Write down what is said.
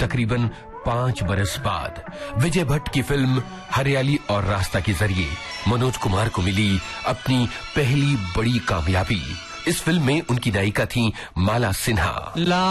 तकरीबन 5 बरस बाद विजय भट्ट की फिल्म हरियाली और रास्ता के जरिए मनोज कुमार को मिली अपनी पहली बड़ी कामयाबी। इस फिल्म में उनकी नायिका थी माला सिन्हा।